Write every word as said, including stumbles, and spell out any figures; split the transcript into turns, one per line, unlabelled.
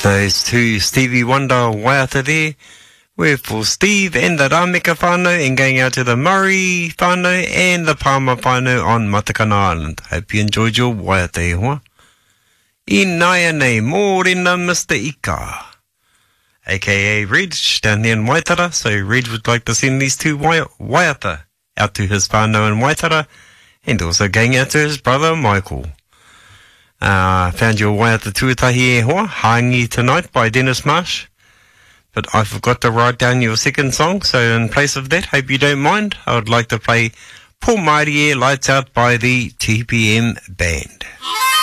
Those two Stevie Wonder waiata there were for Steve and the Rameka whānau, and going out to the Murray whānau and the Palmer whānau on Matakana Island. Hope you enjoyed your waiata e hoa. I nai nei, mōrena Mister Ika, aka Reg, down here in Waitara. So Reg would like to send these two wai waiata out to his whānau in Waitara, and also going out to his brother Michael. Uh, found your waiata tuatahi e hoa, Hangi Tonight by Dennis Marsh. But I forgot to write down your second song, so in place of that, hope you don't mind, I would like to play Paul Marie Lights Out by the T P M Band.